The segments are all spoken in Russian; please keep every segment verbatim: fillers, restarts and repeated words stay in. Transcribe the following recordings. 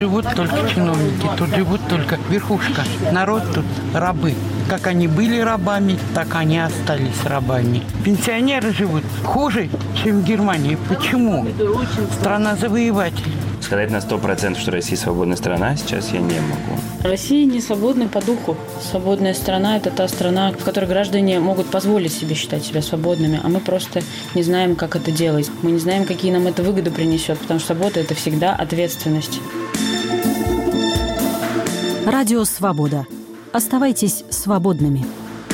Живут только чиновники, тут живут только верхушка. Народ тут рабы. Как они были рабами, так они остались рабами. Пенсионеры живут хуже, чем в Германии. Почему? Страна завоеватель. Сказать на сто процентов, что Россия свободная страна, сейчас я не могу. Россия не свободна по духу. Свободная страна – это та страна, в которой граждане могут позволить себе считать себя свободными, а мы просто не знаем, как это делать. Мы не знаем, какие нам это выгоды принесет, потому что свобода – это всегда ответственность. Радио «Свобода». Оставайтесь свободными.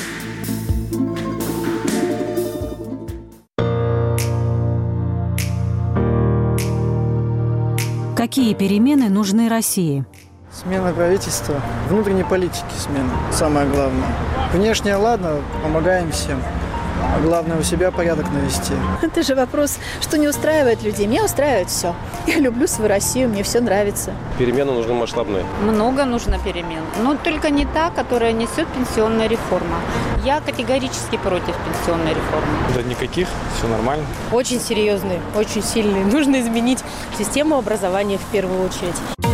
Какие перемены нужны России? Смена правительства, внутренней политики смена, самое главное. Внешне, ладно, помогаем всем. А главное, у себя порядок навести. Это же вопрос, что не устраивает людей. Меня устраивает все. Я люблю свою Россию, мне все нравится. Перемены нужны масштабные. Много нужно перемен. Но только не та, которая несет пенсионная реформа. Я категорически против пенсионной реформы. Да никаких, все нормально. Очень серьезные, очень сильные. Нужно изменить систему образования в первую очередь.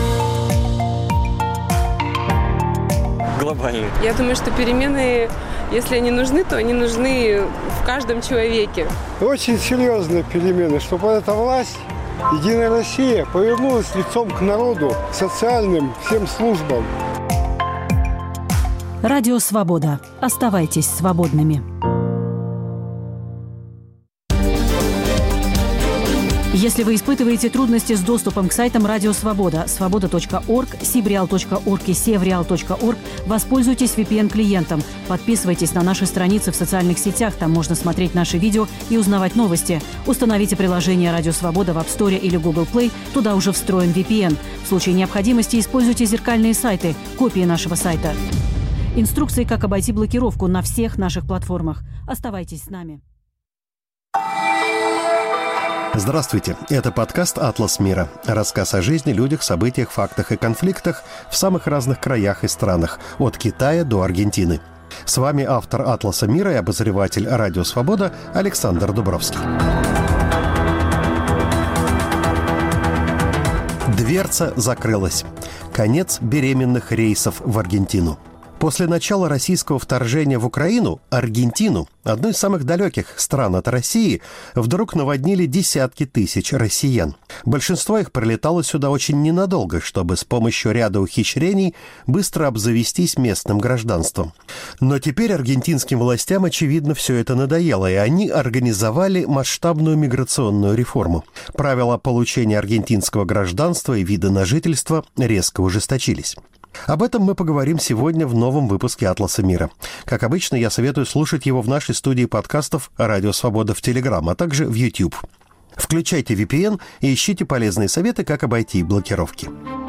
Глобальные. Я думаю, что перемены, если они нужны, то они нужны в каждом человеке. Очень серьезные перемены, чтобы эта власть, Единая Россия, повернулась лицом к народу, к социальным всем службам. Радио «Свобода». Оставайтесь свободными. Если вы испытываете трудности с доступом к сайтам Радио Свобода, свобода точка орг, сибреал точка орг и севреал точка орг, воспользуйтесь ви пи эн-клиентом. Подписывайтесь на наши страницы в социальных сетях, там можно смотреть наши видео и узнавать новости. Установите приложение Радио Свобода в App Store или Google Play, туда уже встроен ви пи эн. В случае необходимости используйте зеркальные сайты, копии нашего сайта. Инструкции, как обойти блокировку на всех наших платформах. Оставайтесь с нами. Здравствуйте, это подкаст «Атлас мира». Рассказ о жизни, людях, событиях, фактах и конфликтах в самых разных краях и странах, от Китая до Аргентины. С вами автор «Атласа мира» и обозреватель «Радио Свобода» Александр Дубровский. Дверца закрылась. Конец беременных рейсов в Аргентину. После начала российского вторжения в Украину Аргентину, одну из самых далеких стран от России, вдруг наводнили десятки тысяч россиян. Большинство их прилетало сюда очень ненадолго, чтобы с помощью ряда ухищрений быстро обзавестись местным гражданством. Но теперь аргентинским властям, очевидно, все это надоело, и они организовали масштабную миграционную реформу. Правила получения аргентинского гражданства и вида на жительство резко ужесточились. Об этом мы поговорим сегодня в новом выпуске «Атласа мира». Как обычно, я советую слушать его в нашей студии подкастов «Радио Свобода» в Телеграм, а также в YouTube. Включайте ви пи эн и ищите полезные советы, как обойти блокировки.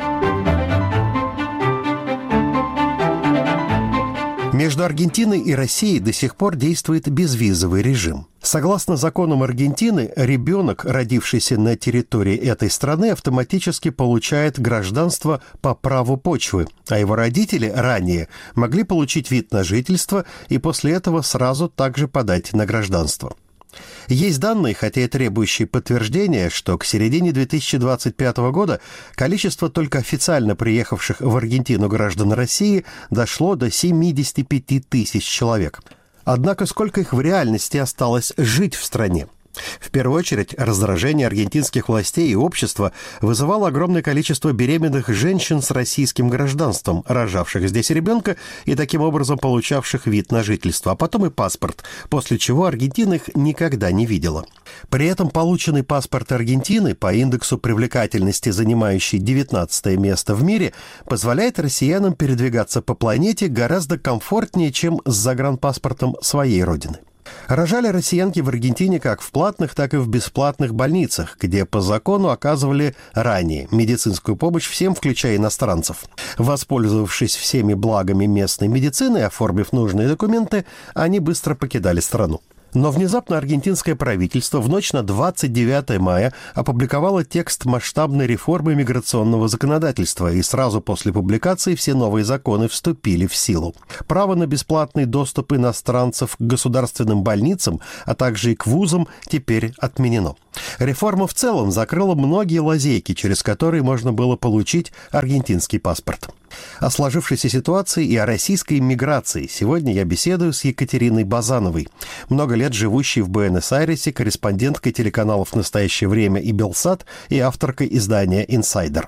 Между Аргентиной и Россией до сих пор действует безвизовый режим. Согласно законам Аргентины, ребенок, родившийся на территории этой страны, автоматически получает гражданство по праву почвы, а его родители ранее могли получить вид на жительство и после этого сразу также подать на гражданство. Есть данные, хотя и требующие подтверждения, что к середине две тысячи двадцать пятого года количество только официально приехавших в Аргентину граждан России дошло до семьдесят пять тысяч человек. Однако сколько их в реальности осталось жить в стране? В первую очередь, раздражение аргентинских властей и общества вызывало огромное количество беременных женщин с российским гражданством, рожавших здесь ребенка и таким образом получавших вид на жительство, а потом и паспорт, после чего Аргентина их никогда не видела. При этом полученный паспорт Аргентины, по индексу привлекательности занимающий девятнадцатое место в мире, позволяет россиянам передвигаться по планете гораздо комфортнее, чем с загранпаспортом своей родины. Рожали россиянки в Аргентине как в платных, так и в бесплатных больницах, где по закону оказывали ранее медицинскую помощь всем, включая иностранцев. Воспользовавшись всеми благами местной медицины и оформив нужные документы, они быстро покидали страну. Но внезапно аргентинское правительство в ночь на двадцать девятое мая опубликовало текст масштабной реформы миграционного законодательства, и сразу после публикации все новые законы вступили в силу. Право на бесплатный доступ иностранцев к государственным больницам, а также и к вузам, теперь отменено. Реформа в целом закрыла многие лазейки, через которые можно было получить аргентинский паспорт. О сложившейся ситуации и о российской иммиграции сегодня я беседую с Екатериной Базановой, много лет живущей в Буэнос-Айресе, корреспонденткой телеканалов «Настоящее время» и «Белсат» и авторкой издания «Инсайдер».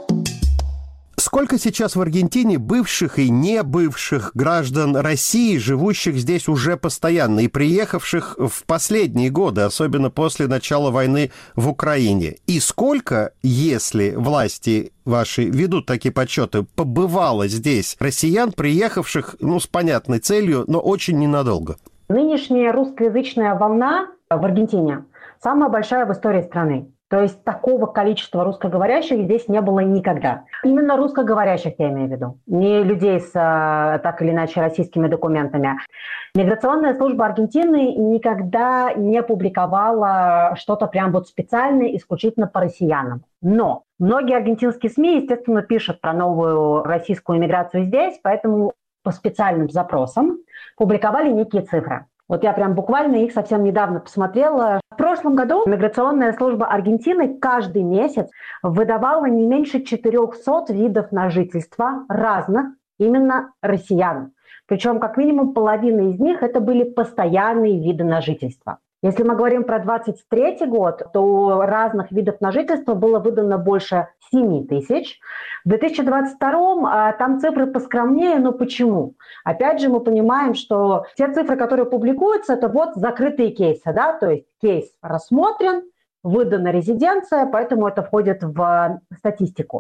Сколько сейчас в Аргентине бывших и не бывших граждан России, живущих здесь уже постоянно и приехавших в последние годы, особенно после начала войны в Украине? И сколько, если власти ваши ведут такие подсчеты, побывало здесь россиян, приехавших, ну, с понятной целью, но очень ненадолго? Нынешняя русскоязычная волна в Аргентине самая большая в истории страны. То есть такого количества русскоговорящих здесь не было никогда. Именно русскоговорящих я имею в виду, не людей с так или иначе российскими документами. Миграционная служба Аргентины никогда не публиковала что-то прям вот специальное, исключительно по россиянам. Но многие аргентинские СМИ, естественно, пишут про новую российскую иммиграцию здесь, поэтому по специальным запросам публиковали некие цифры. Вот я прям буквально их совсем недавно посмотрела. В прошлом году миграционная служба Аргентины каждый месяц выдавала не меньше четырехсот видов на жительство разных, именно россиян. Причем как минимум половина из них это были постоянные виды на жительство. Если мы говорим про двадцать третий год, то разных видов на жительство было выдано больше семи тысяч. В две тысячи двадцать втором там цифры поскромнее, но почему? Опять же, мы понимаем, что те цифры, которые публикуются, это вот закрытые кейсы, да, то есть кейс рассмотрен, выдана резиденция, поэтому это входит в статистику.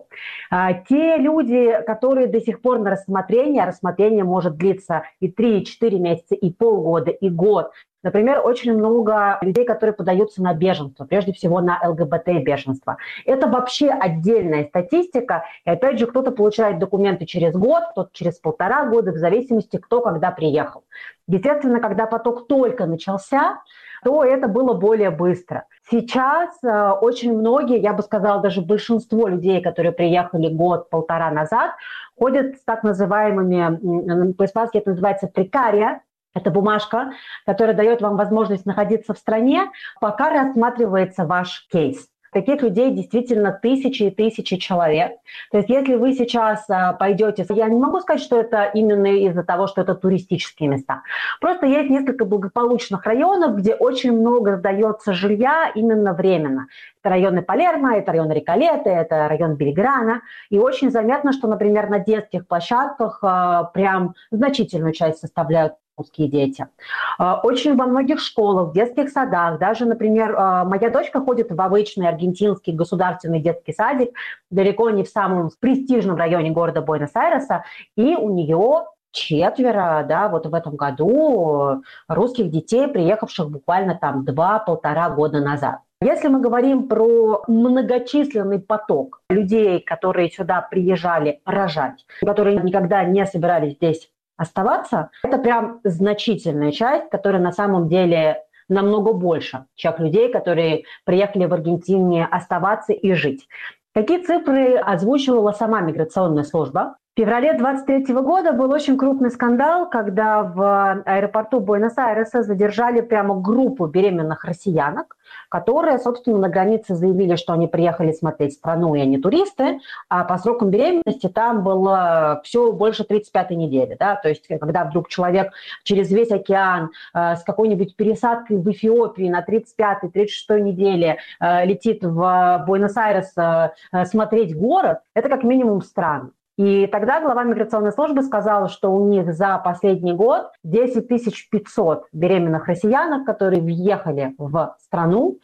Те люди, которые до сих пор на рассмотрении, а рассмотрение может длиться и три, и четыре месяца, и полгода, и год. Например, очень много людей, которые подаются на беженство, прежде всего на ЛГБТ-беженство. Это вообще отдельная статистика. И опять же, кто-то получает документы через год, кто-то через полтора года, в зависимости, кто когда приехал. Естественно, когда поток только начался, то это было более быстро. Сейчас э, очень многие, я бы сказала, даже большинство людей, которые приехали год-полтора назад, ходят с так называемыми, по-испански это называется прекария. Это бумажка, которая дает вам возможность находиться в стране, пока рассматривается ваш кейс. Таких людей действительно тысячи и тысячи человек. То есть если вы сейчас а, пойдете... Я не могу сказать, что это именно из-за того, что это туристические места. Просто есть несколько благополучных районов, где очень много сдается жилья именно временно. Это районы Палермо, это район Реколеты, это район Бельграна. И очень заметно, что, например, на детских площадках а, прям значительную часть составляют русские дети. Очень во многих школах, в детских садах, даже, например, моя дочка ходит в обычный аргентинский государственный детский садик, далеко не в самом престижном районе города Буэнос-Айреса, и у нее четверо, да, вот в этом году русских детей, приехавших буквально там два-полтора года назад. Если мы говорим про многочисленный поток людей, которые сюда приезжали рожать, которые никогда не собирались здесь оставаться, это прям значительная часть, которая на самом деле намного больше, чем людей, которые приехали в Аргентине оставаться и жить. Какие цифры озвучивала сама миграционная служба? В феврале двадцать третьего года был очень крупный скандал, когда в аэропорту Буэнос-Айреса задержали прямо группу беременных россиянок, которые, собственно, на границе заявили, что они приехали смотреть страну, и они туристы, а по срокам беременности там было все больше тридцать пятой недели. Да? То есть когда вдруг человек через весь океан э, с какой-нибудь пересадкой в Эфиопии на тридцать пятой - тридцать шестой неделе э, летит в Буэнос-Айрес э, смотреть город, это как минимум странно. И тогда глава миграционной службы сказала, что у них за последний год десять тысяч пятьсот беременных россиянок, которые въехали в страну,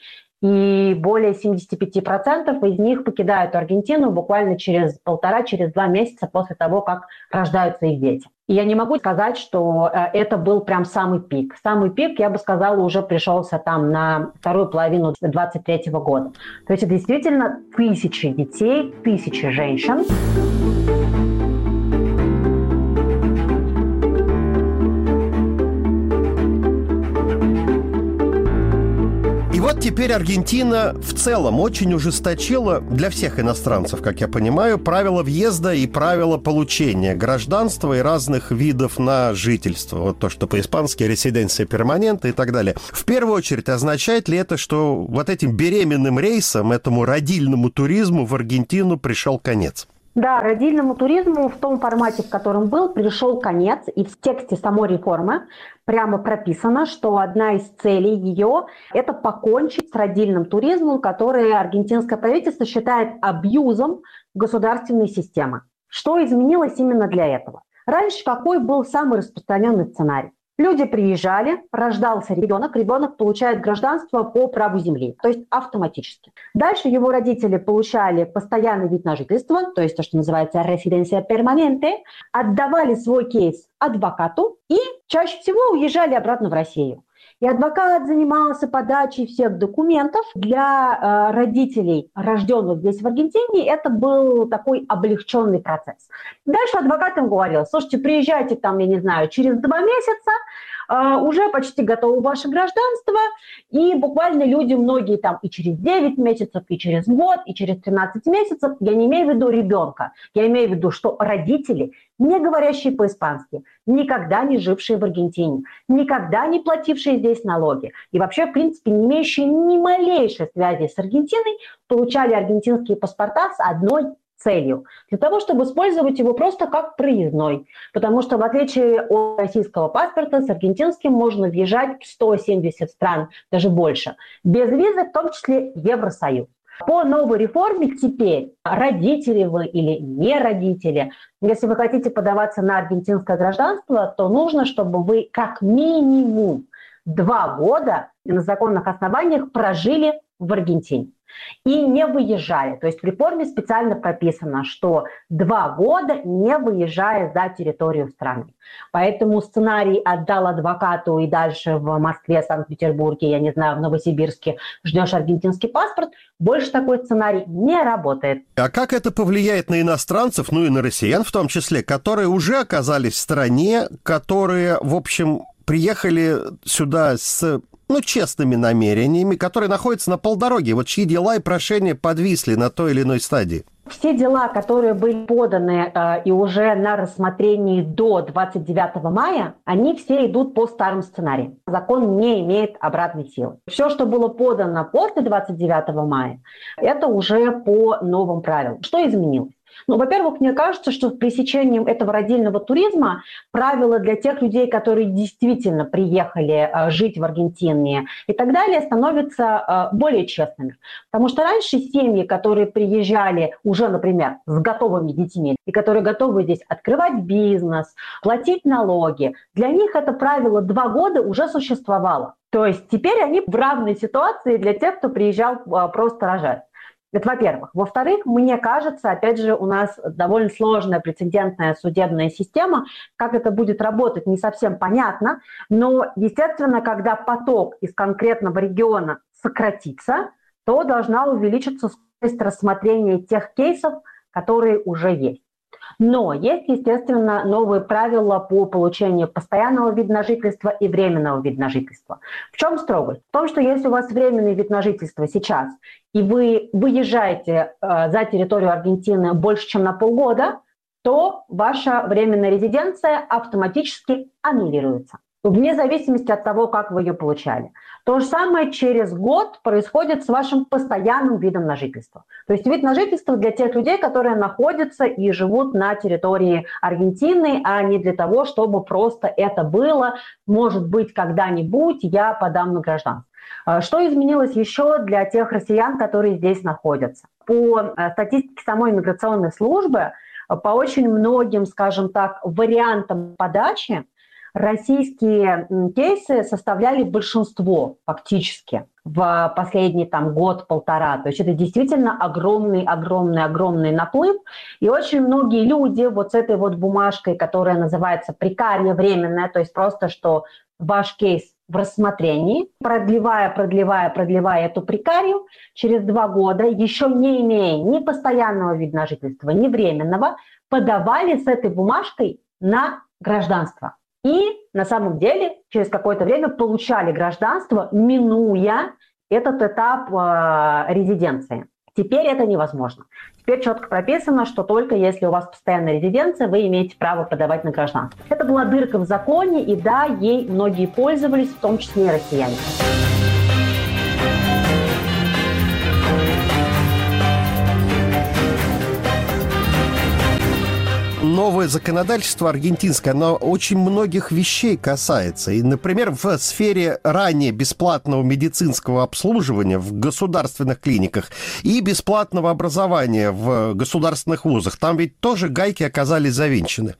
и более семьдесят пять процентов из них покидают Аргентину буквально через полтора, через два месяца после того, как рождаются их дети. И я не могу сказать, что это был прям самый пик. Самый пик, я бы сказала, уже пришелся там на вторую половину двадцать третьего года. То есть это действительно тысячи детей, тысячи женщин. И вот теперь Аргентина в целом очень ужесточила для всех иностранцев, как я понимаю, правила въезда и правила получения гражданства и разных видов на жительство. Вот то, что по-испански резиденция перманента и так далее. В первую очередь, означает ли это, что вот этим беременным рейсам, этому родильному туризму в Аргентину пришел конец? Да, родильному туризму в том формате, в котором был, пришел конец. И в тексте самой реформы прямо прописано, что одна из целей ее – это покончить с родильным туризмом, который аргентинское правительство считает абьюзом государственной системы. Что изменилось именно для этого? Раньше какой был самый распространенный сценарий? Люди приезжали, рождался ребенок, ребенок получает гражданство по праву земли, то есть автоматически. Дальше его родители получали постоянный вид на жительство, то есть то, что называется резиденция перманенте, отдавали свой кейс адвокату и чаще всего уезжали обратно в Россию. И адвокат занимался подачей всех документов. Для э, родителей, рожденных здесь в Аргентине, это был такой облегченный процесс. Дальше адвокат им говорил: слушайте, приезжайте там, я не знаю, через два месяца, э, уже почти готово ваше гражданство. И буквально люди, многие там и через девять месяцев, и через год, и через тринадцать месяцев, я не имею в виду ребенка, я имею в виду, что родители, не говорящие по-испански, никогда не жившие в Аргентине, никогда не платившие здесь налоги и вообще, в принципе, не имеющие ни малейшей связи с Аргентиной, получали аргентинские паспорта с одной целью. Для того, чтобы использовать его просто как проездной. Потому что, в отличие от российского паспорта, с аргентинским можно въезжать в сто семьдесят стран, даже больше, без визы, в том числе Евросоюз. По новой реформе теперь родители вы или не родители, если вы хотите подаваться на аргентинское гражданство, то нужно, чтобы вы как минимум два года на законных основаниях прожили в Аргентине и не выезжали. То есть в реформе специально прописано, что два года не выезжая за территорию страны. Поэтому сценарий «отдал адвокату» и дальше в Москве, Санкт-Петербурге, я не знаю, в Новосибирске ждешь аргентинский паспорт, больше такой сценарий не работает. А как это повлияет на иностранцев, ну и на россиян в том числе, которые уже оказались в стране, которые, в общем, приехали сюда с... ну, честными намерениями, которые находятся на полдороге, вот чьи дела и прошения подвисли на той или иной стадии? Все дела, которые были поданы э, и уже на рассмотрении до двадцать девятого мая, они все идут по старым сценариям. Закон не имеет обратной силы. Все, что было подано после двадцать девятого мая, это уже по новым правилам. Что изменилось? Ну, во-первых, мне кажется, что с пресечением этого родильного туризма правила для тех людей, которые действительно приехали э, жить в Аргентине и так далее, становятся э, более честными. Потому что раньше семьи, которые приезжали уже, например, с готовыми детьми, и которые готовы здесь открывать бизнес, платить налоги, для них это правило два года уже существовало. То есть теперь они в равной ситуации для тех, кто приезжал э, просто рожать. Это во-первых. Во-вторых, мне кажется, опять же, у нас довольно сложная прецедентная судебная система. Как это будет работать, не совсем понятно. Но, естественно, когда поток из конкретного региона сократится, то должна увеличиться скорость рассмотрения тех кейсов, которые уже есть. Но есть, естественно, новые правила по получению постоянного вида на жительство и временного вида на жительство. В чем строгость? В том, что если у вас временный вид на жительство сейчас, и вы выезжаете э, за территорию Аргентины больше, чем на полгода, то ваша временная резиденция автоматически аннулируется, вне зависимости от того, как вы ее получали. То же самое через год происходит с вашим постоянным видом на жительство. То есть вид на жительство для тех людей, которые находятся и живут на территории Аргентины, а не для того, чтобы просто это было, может быть, когда-нибудь я подам на гражданство. Что изменилось еще для тех россиян, которые здесь находятся? По статистике самой миграционной службы, по очень многим, скажем так, вариантам подачи, российские кейсы составляли большинство фактически в последний там, год-полтора. То есть это действительно огромный, огромный, огромный наплыв. И очень многие люди вот с этой вот бумажкой, которая называется прекария временная, то есть просто, что ваш кейс в рассмотрении, продлевая, продлевая, продлевая эту прекарию, через два года, еще не имея ни постоянного вида на жительство, ни временного, подавали с этой бумажкой на гражданство. И на самом деле через какое-то время получали гражданство, минуя этот этап э, резиденции. Теперь это невозможно. Теперь четко прописано, что только если у вас постоянная резиденция, вы имеете право подавать на гражданство. Это была дырка в законе, и да, ей многие пользовались, в том числе и россияне. Новое законодательство аргентинское, оно очень многих вещей касается. И, например, в сфере ранее бесплатного медицинского обслуживания в государственных клиниках и бесплатного образования в государственных вузах, там ведь тоже гайки оказались завинчены.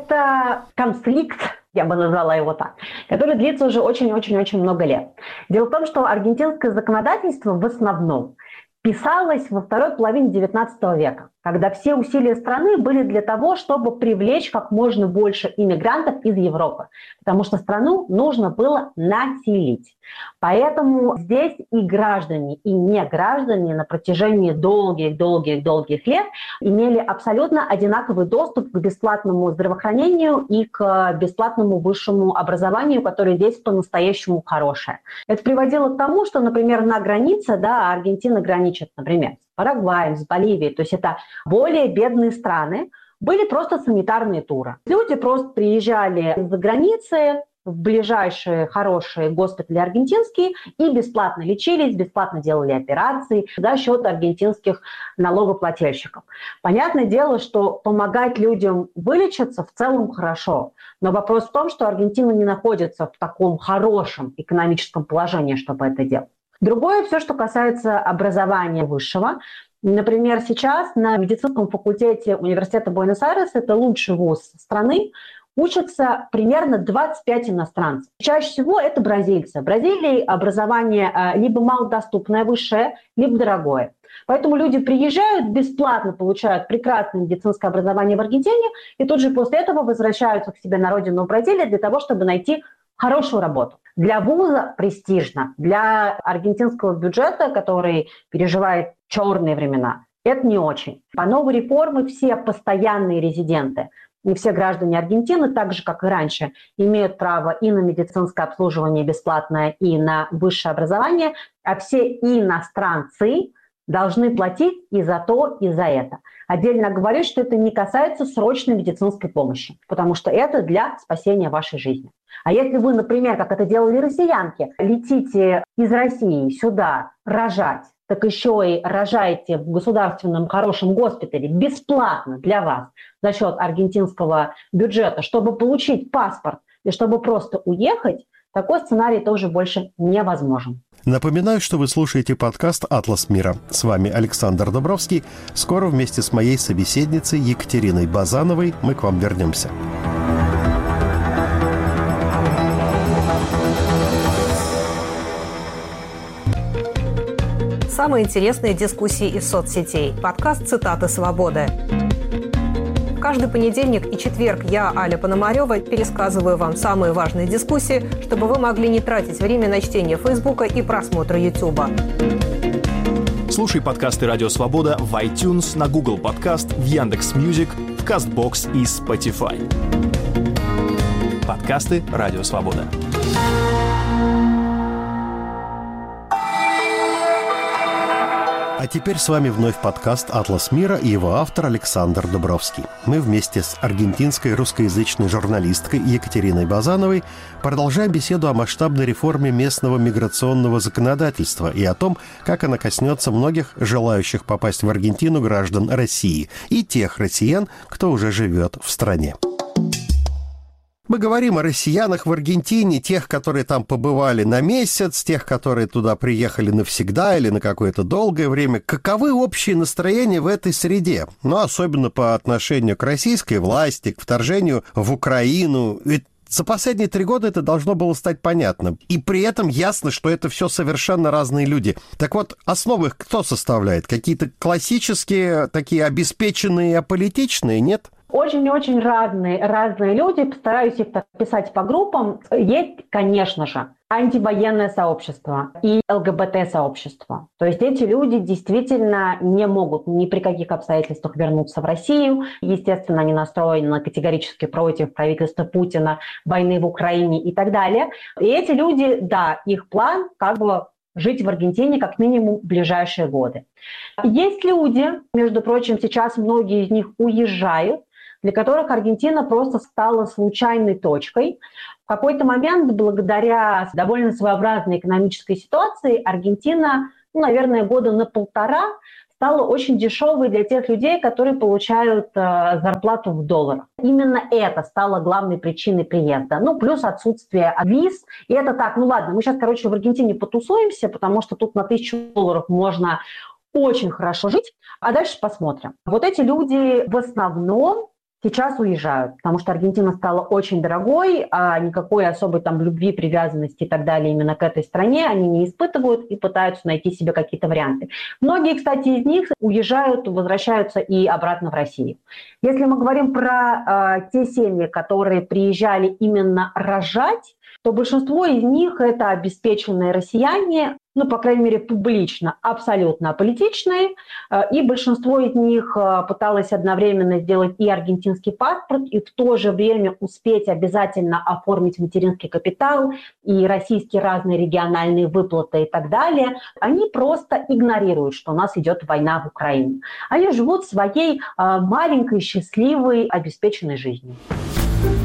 Это конфликт, я бы назвала его так, который длится уже очень-очень-очень много лет. Дело в том, что аргентинское законодательство в основном писалось во второй половине девятнадцатого века, когда все усилия страны были для того, чтобы привлечь как можно больше иммигрантов из Европы, потому что страну нужно было населить. Поэтому здесь и граждане, и не граждане на протяжении долгих-долгих-долгих лет имели абсолютно одинаковый доступ к бесплатному здравоохранению и к бесплатному высшему образованию, которое здесь по-настоящему хорошее. Это приводило к тому, что, например, на границе, да, Аргентина граничит, например, с Парагваем, с Боливией, то есть это более бедные страны, были просто санитарные туры. Люди просто приезжали из-за границы в ближайшие хорошие госпитали аргентинские и бесплатно лечились, бесплатно делали операции за счет аргентинских налогоплательщиков. Понятное дело, что помогать людям вылечиться в целом хорошо, но вопрос в том, что Аргентина не находится в таком хорошем экономическом положении, чтобы это делать. Другое все, что касается образования высшего. Например, сейчас на медицинском факультете Университета Буэнос-Айреса, это лучший вуз страны, учатся примерно двадцать пять иностранцев. Чаще всего это бразильцы. В Бразилии образование либо малодоступное высшее, либо дорогое. Поэтому люди приезжают, бесплатно получают прекрасное медицинское образование в Аргентине и тут же после этого возвращаются к себе на родину в Бразилию для того, чтобы найти хорошую работу. Для вуза престижно, для аргентинского бюджета, который переживает черные времена, это не очень. По новой реформе все постоянные резиденты и все граждане Аргентины, так же, как и раньше, имеют право и на медицинское обслуживание бесплатное, и на высшее образование, а все иностранцы должны платить и за то, и за это. Отдельно говорю, что это не касается срочной медицинской помощи, потому что это для спасения вашей жизни. А если вы, например, как это делали россиянки, летите из России сюда рожать, так еще и рожаете в государственном хорошем госпитале бесплатно для вас за счет аргентинского бюджета, чтобы получить паспорт и чтобы просто уехать, такой сценарий тоже больше невозможен. Напоминаю, что вы слушаете подкаст «Атлас мира». С вами Александр Дубровский. Скоро вместе с моей собеседницей Екатериной Базановой мы к вам вернемся. Самые интересные дискуссии из соцсетей. Подкаст «Цитаты свободы». Каждый понедельник и четверг я, Аля Пономарева, пересказываю вам самые важные дискуссии, чтобы вы могли не тратить время на чтение Фейсбука и просмотра Ютуба. Слушай подкасты «Радио Свобода» в iTunes, на Google Подкаст, в Яндекс.Мьюзик, в Кастбокс и Spotify. Подкасты «Радио Свобода». А теперь с вами вновь подкаст «Атлас мира» и его автор Александр Дубровский. Мы вместе с аргентинской русскоязычной журналисткой Екатериной Базановой продолжаем беседу о масштабной реформе местного миграционного законодательства и о том, как она коснется многих желающих попасть в Аргентину граждан России и тех россиян, кто уже живет в стране. Мы говорим о россиянах в Аргентине, тех, которые там побывали на месяц, тех, которые туда приехали навсегда или на какое-то долгое время. Каковы общие настроения в этой среде? Ну, особенно по отношению к российской власти, к вторжению в Украину. Ведь за последние три года это должно было стать понятно. И при этом ясно, что это все совершенно разные люди. Так вот, основы их кто составляет? Какие-то классические, такие обеспеченные, аполитичные, нет? Очень-очень разные, разные люди, постараюсь их так писать по группам. Есть, конечно же, антивоенное сообщество и ЛГБТ-сообщество. То есть эти люди действительно не могут ни при каких обстоятельствах вернуться в Россию. Естественно, они настроены категорически против правительства Путина, войны в Украине и так далее. И эти люди, да, их план как бы жить в Аргентине как минимум в ближайшие годы. Есть люди, между прочим, сейчас многие из них уезжают, для которых Аргентина просто стала случайной точкой. В какой-то момент, благодаря довольно своеобразной экономической ситуации, Аргентина, ну, наверное, года на полтора стала очень дешевой для тех людей, которые получают э, зарплату в долларах. Именно это стало главной причиной приезда. Ну, плюс отсутствие виз. И это так, ну ладно, мы сейчас, короче, в Аргентине потусуемся, потому что тут на тысячу долларов можно очень хорошо жить, а дальше посмотрим. Вот эти люди в основном сейчас уезжают, потому что Аргентина стала очень дорогой, а никакой особой там любви, привязанности и так далее именно к этой стране они не испытывают и пытаются найти себе какие-то варианты. Многие, кстати, из них уезжают, возвращаются и обратно в Россию. Если мы говорим про э, те семьи, которые приезжали именно рожать, то большинство из них это обеспеченные россияне, ну, по крайней мере, публично, абсолютно аполитичные, и большинство из них пыталось одновременно сделать и аргентинский паспорт, и в то же время успеть обязательно оформить материнский капитал, и российские разные региональные выплаты и так далее. Они просто игнорируют, что у нас идет война в Украине. Они живут своей маленькой, счастливой, обеспеченной жизнью.